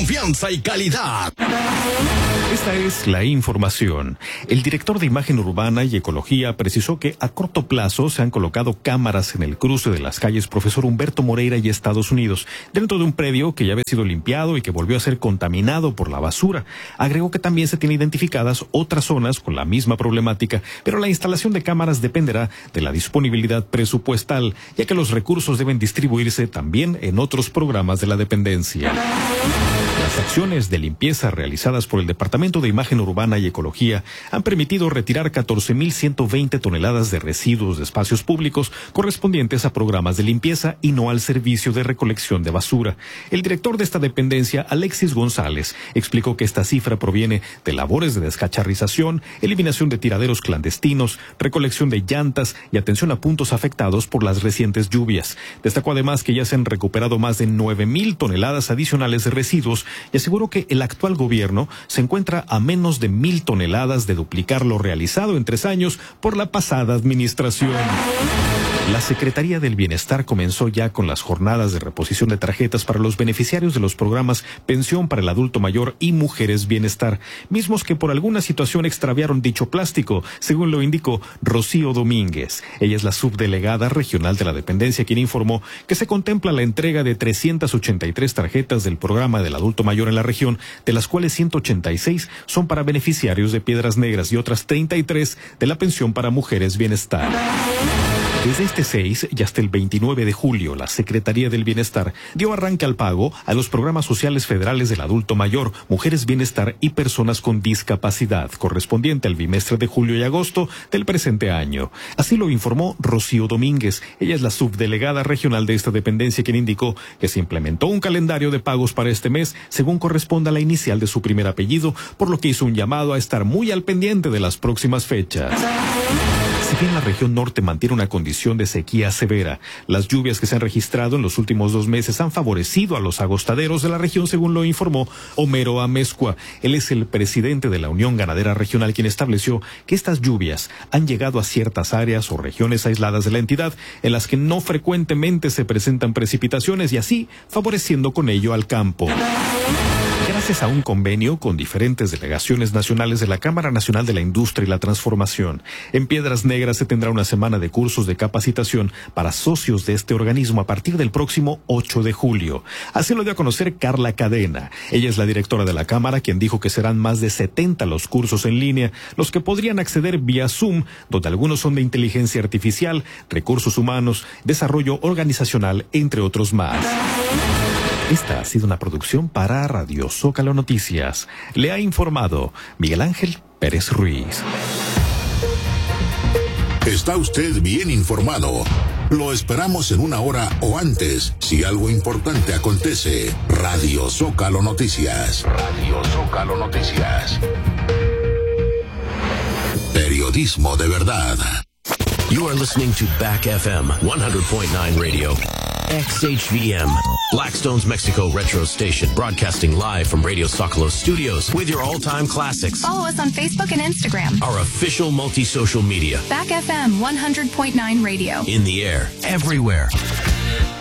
confianza y calidad. Esta es la información. El director de Imagen Urbana y Ecología precisó que a corto plazo se han colocado cámaras en el cruce de las calles Profesor Humberto Moreira y Estados Unidos, dentro de un predio que ya había sido limpiado y que volvió a ser contaminado por la basura. Agregó que también se tienen identificadas otras zonas con la misma problemática, pero la instalación de cámaras dependerá de la disponibilidad presupuestal, ya que los recursos deben distribuirse también en otros programas de la dependencia. Las acciones de limpieza realizadas por el Departamento de Imagen Urbana y Ecología han permitido retirar 14.120 toneladas de residuos de espacios públicos correspondientes a programas de limpieza y no al servicio de recolección de basura. El director de esta dependencia, Alexis González, explicó que esta cifra proviene de labores de descacharrización, eliminación de tiraderos clandestinos, recolección de llantas y atención a puntos afectados por las recientes lluvias. Destacó además que ya se han recuperado más de 9.000 toneladas adicionales de residuos y aseguró que el actual gobierno se encuentra a menos de 1.000 toneladas de duplicar lo realizado en 3 años por la pasada administración. La Secretaría del Bienestar comenzó ya con las jornadas de reposición de tarjetas para los beneficiarios de los programas Pensión para el Adulto Mayor y Mujeres Bienestar, mismos que por alguna situación extraviaron dicho plástico, según lo indicó Rocío Domínguez. Ella es la subdelegada regional de la dependencia, quien informó que se contempla la entrega de 383 tarjetas del programa del adulto mayor en la región, de las cuales 186 son para beneficiarios de Piedras Negras y otras 33 de la Pensión para Mujeres Bienestar. Desde este 6 y hasta el 29 de julio, la Secretaría del Bienestar dio arranque al pago a los programas sociales federales del adulto mayor, Mujeres Bienestar y Personas con Discapacidad, correspondiente al bimestre de julio y agosto del presente año. Así lo informó Rocío Domínguez. Ella es la subdelegada regional de esta dependencia, quien indicó que se implementó un calendario de pagos para este mes, según corresponda a la inicial de su primer apellido, por lo que hizo un llamado a estar muy al pendiente de las próximas fechas. Si bien la región norte mantiene una condición de sequía severa, las lluvias que se han registrado en los últimos 2 meses han favorecido a los agostaderos de la región, según lo informó Homero Amezcua. Él es el presidente de la Unión Ganadera Regional, quien estableció que estas lluvias han llegado a ciertas áreas o regiones aisladas de la entidad, en las que no frecuentemente se presentan precipitaciones y así favoreciendo con ello al campo. Gracias a un convenio con diferentes delegaciones nacionales de la Cámara Nacional de la Industria y la Transformación, en Piedras Negras se tendrá una semana de cursos de capacitación para socios de este organismo a partir del próximo 8 de julio. Así lo dio a conocer Carla Cadena. Ella es la directora de la Cámara, quien dijo que serán más de 70 los cursos en línea, los que podrían acceder vía Zoom, donde algunos son de inteligencia artificial, recursos humanos, desarrollo organizacional, entre otros más. Esta ha sido una producción para Radio Zócalo Noticias. Le ha informado Miguel Ángel Pérez Ruiz. Está usted bien informado. Lo esperamos en 1 hora o antes, si algo importante acontece. Radio Zócalo Noticias. Radio Zócalo Noticias. Periodismo de verdad. You are listening to Back FM 100.9 Radio. XHVM, Blackstone's Mexico Retro Station, broadcasting live from Radio Zócalo Studios with your all-time classics. Follow us on Facebook and Instagram. Our official multi-social media. Back FM 100.9 Radio. In the air, everywhere.